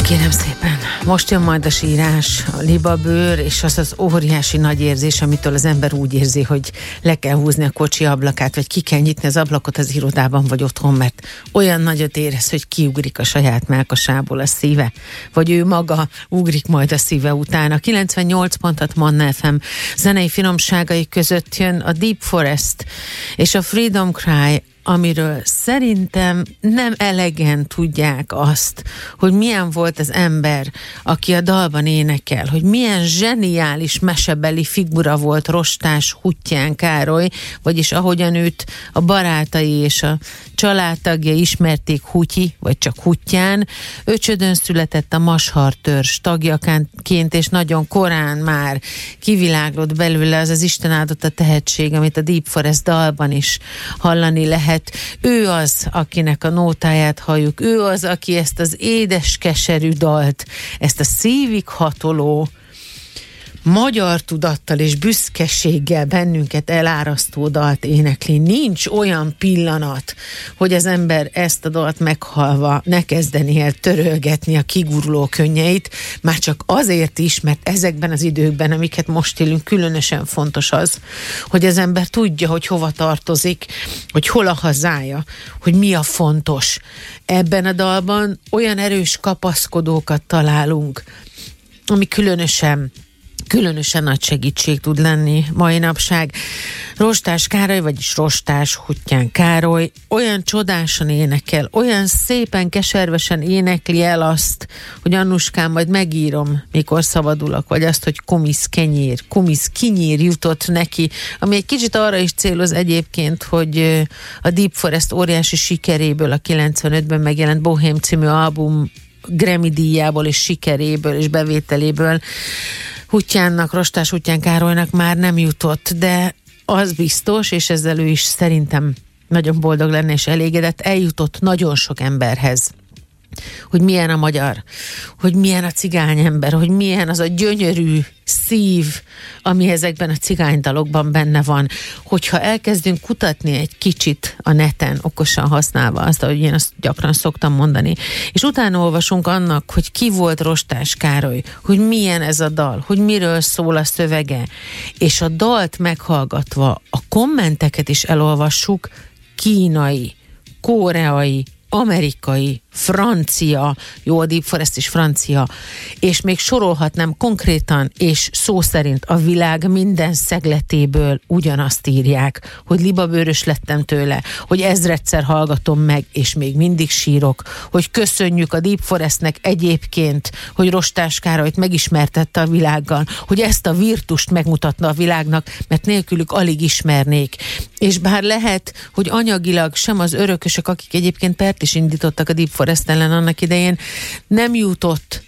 Kérem szépen, most jön majd a sírás, a libabőr, és az az óriási nagy érzés, amitől az ember úgy érzi, hogy le kell húzni a kocsi ablakát, vagy ki kell nyitni az ablakot az irodában, vagy otthon, mert olyan nagyot érez, hogy kiugrik a saját mellkasából a szíve, vagy ő maga ugrik majd a szíve után. A 98.6 Manna FM zenei finomságai között jön a Deep Forest és a Freedom Cry, amiről szerintem nem elegen tudják azt, hogy milyen volt az ember, aki a dalban énekel, hogy milyen zseniális mesebeli figura volt Rostás Huttyán Károly, vagyis ahogyan őt a barátai és a családtagja ismerték Hutyi, vagy csak Huttyán. Öcsödön született a Mashar törzs tagjaként, és nagyon korán már kiviláglott belőle az az Isten áldotta tehetség, amit a Deep Forest dalban is hallani lehet. Ő az, akinek a nótáját halljuk, ő az, aki ezt az édes, keserű dalt, ezt a szívig hatoló, magyar tudattal és büszkeséggel bennünket elárasztó dalt énekli. Nincs olyan pillanat, hogy az ember ezt a dalt meghalva ne kezdeni el törölgetni a kiguruló könnyeit, már csak azért is, mert ezekben az időkben, amiket most élünk, különösen fontos az, hogy az ember tudja, hogy hova tartozik, hogy hol a hazája, hogy mi a fontos. Ebben a dalban olyan erős kapaszkodókat találunk, ami különösen nagy segítség tud lenni mai napság. Rostás Károly, vagyis Rostás Huttyán Károly olyan csodásan énekel, olyan szépen, keservesen énekli el azt, hogy Annuskám, majd megírom, mikor szabadulok, vagy azt, hogy komisz kinyír jutott neki, ami egy kicsit arra is céloz egyébként, hogy a Deep Forest óriási sikeréből, a 95-ben megjelent Bohém című album Grammy díjából és sikeréből és bevételéből Huttyánnak, Rostás Huttyán Károlynak már nem jutott, de az biztos, és ezzel ő is szerintem nagyon boldog lenne és elégedett, eljutott nagyon sok emberhez, hogy milyen a magyar, hogy milyen a cigányember, hogy milyen az a gyönyörű szív, ami ezekben a cigánydalokban benne van. Hogyha elkezdünk kutatni egy kicsit a neten, okosan használva azt, ahogy én azt gyakran szoktam mondani, és utána olvasunk annak, hogy ki volt Rostás Károly, hogy milyen ez a dal, hogy miről szól a szövege, és a dalt meghallgatva a kommenteket is elolvassuk, kínai, koreai, amerikai, francia, jó, a Deep Forest is francia, és még sorolhatnám konkrétan, és szó szerint a világ minden szegletéből ugyanazt írják, hogy libabőrös lettem tőle, hogy ezredszer hallgatom meg, és még mindig sírok, hogy köszönjük a Deep Forestnek egyébként, hogy Rostás Károlyt megismertette a világgal, hogy ezt a virtust megmutatna a világnak, mert nélkülük alig ismernék. És bár lehet, hogy anyagilag sem az örökösök, akik egyébként pert is indítottak a Deep Forest ellen annak idején, nem jutott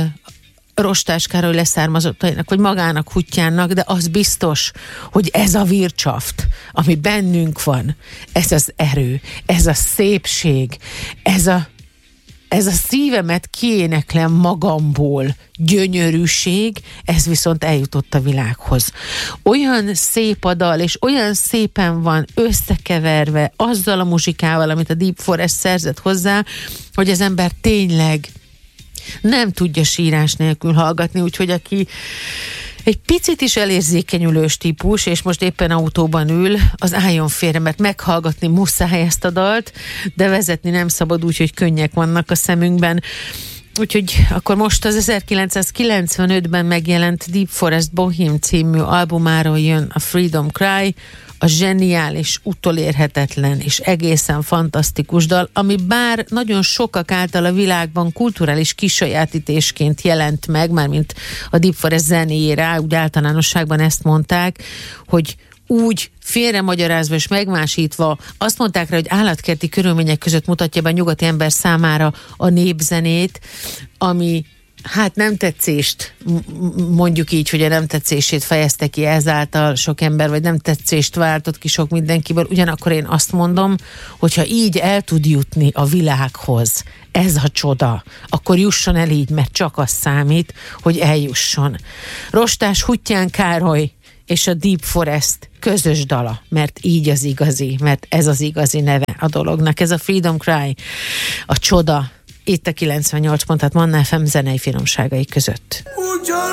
Rostás Károly leszármazottainak, vagy magának Huttyánnak, de az biztos, hogy ez a vircsaft, ami bennünk van, ez az erő, ez a szépség, ez a szívemet kiéneklem magamból gyönyörűség, ez viszont eljutott a világhoz. Olyan szép a dal, és olyan szépen van összekeverve azzal a muzsikával, amit a Deep Forest szerzett hozzá, hogy az ember tényleg nem tudja sírás nélkül hallgatni, úgyhogy aki egy picit is elérzékenyülős típus, és most éppen autóban ül, az álljon félre, mert meghallgatni muszáj ezt a dalt, de vezetni nem szabad, úgyhogy könnyek vannak a szemünkben. Úgyhogy akkor most az 1995-ben megjelent Deep Forest Bohém című albumáról jön a Freedom Cry, a zseniális, utolérhetetlen és egészen fantasztikus dal, ami bár nagyon sokak által a világban kulturális kisajátítésként jelent meg, mármint a Deep Forest zenéjére, úgy általánosságban ezt mondták, hogy úgy félremagyarázva és megmásítva azt mondták rá, hogy állatkerti körülmények között mutatja be a nyugati ember számára a népzenét, ami hát nem tetszést, mondjuk így, hogy a nem tetszését fejezte ki ezáltal sok ember, vagy nem tetszést váltott ki sok mindenkiből. Ugyanakkor én azt mondom, hogyha így el tud jutni a világhoz ez a csoda, akkor jusson el így, mert csak az számít, hogy eljusson. Rostás Huttyán Károly és a Deep Forest közös dala, mert így az igazi, mert ez az igazi neve a dolognak. Ez a Freedom Cry, a csoda, itt a 98 pont, tehát Manna FM zenei finomságai között.